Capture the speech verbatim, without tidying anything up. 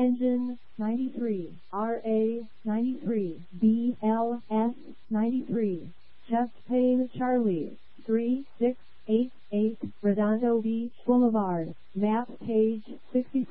Engine ninety-three, R A ninety-three, B L S ninety-three, Chest Pain Charlie, three six eight eight, Redondo Beach Boulevard, map page sixty-six.